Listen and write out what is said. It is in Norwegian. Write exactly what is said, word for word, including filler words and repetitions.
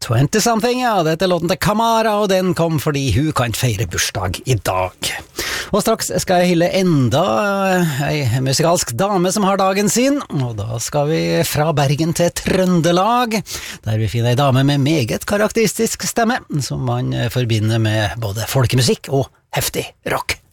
twenty something, ja, dette er låten til Kamara, og den kom fordi hun kan feire bursdag i dag. Og straks skal jeg hylle enda ei musikalsk dame som har dagen sin, og da skal vi fra Bergen til Trøndelag, der vi finner ei dame med meget karakteristisk stemme, som man forbinder med både folkemusikk og heftig rock.